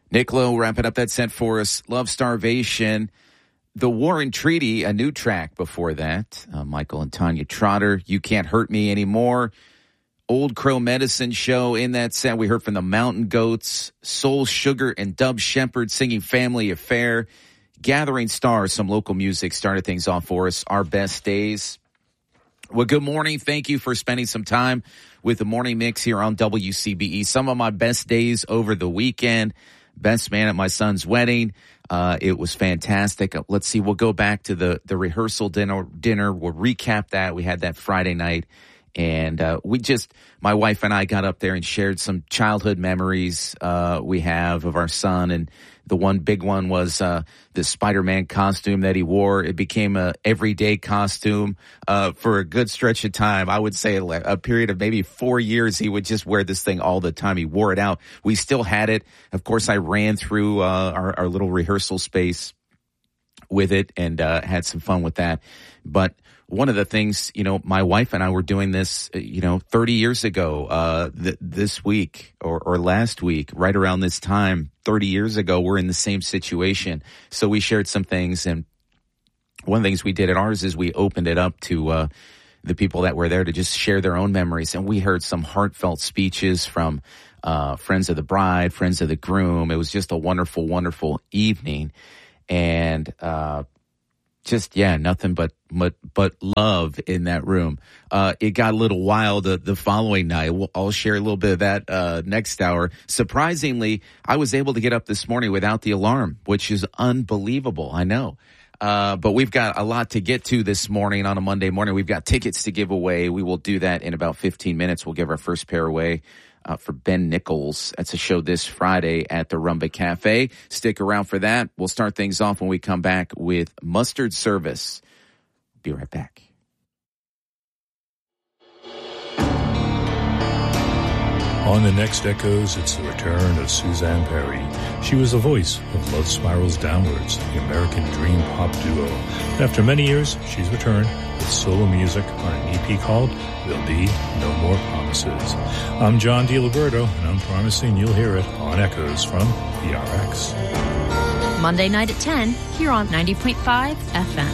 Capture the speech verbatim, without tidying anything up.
Nick Lowe wrapping up that set for us. Love Starvation. The War and Treaty, a new track before that. Uh, Michael and Tanya Trotter, You Can't Hurt Me Anymore. Old Crow Medicine Show in that set. We heard from the Mountain Goats, Soul Sugar and Dub Shepherd singing Family Affair. Gathering Stars, some local music started things off for us. Our Best Days. Well, good morning. Thank you for spending some time with the Morning Mix here on W C B E. Some of my best days over the weekend. Best man at my son's wedding. Uh, it was fantastic. Let's see. We'll go back to the, the rehearsal dinner, dinner. We'll recap that. We had that Friday night. And uh, we just, my wife and I got up there and shared some childhood memories uh, we have of our son. And the one big one was uh, the Spider-Man costume that he wore. It became a everyday costume uh, for a good stretch of time. I would say a period of maybe four years. He would just wear this thing all the time. He wore it out. We still had it. Of course, I ran through uh, our, our little rehearsal space with it and uh, had some fun with that. But one of the things, you know, my wife and I were doing this, you know, thirty years ago, uh, th- this week or, or last week, right around this time, thirty years ago, we're in the same situation. So we shared some things. And one of the things we did at ours is we opened it up to, uh, the people that were there to just share their own memories. And we heard some heartfelt speeches from, uh, friends of the bride, friends of the groom. It was just a wonderful, wonderful evening. And, uh, Just, yeah, nothing but, but, but love in that room. Uh, it got a little wild the, the following night. We'll, I'll share a little bit of that, uh, next hour. Surprisingly, I was able to get up this morning without the alarm, which is unbelievable. I know. Uh, but we've got a lot to get to this morning on a Monday morning. We've got tickets to give away. We will do that in about fifteen minutes. We'll give our first pair away. Uh, for Ben Nichols. That's a show this Friday at the Rumba Cafe. Stick around for that. We'll start things off when we come back with Mustard Service. Be right back. On the next Echoes, it's the return of Suzanne Perry. She was the voice of Love Spirals Downwards, the American dream pop duo. After many years, she's returned with solo music on an E P called There'll Be No More Promises. I'm John DiLiberto, and I'm promising you'll hear it on Echoes from P R X. Monday night at ten, here on ninety point five F M.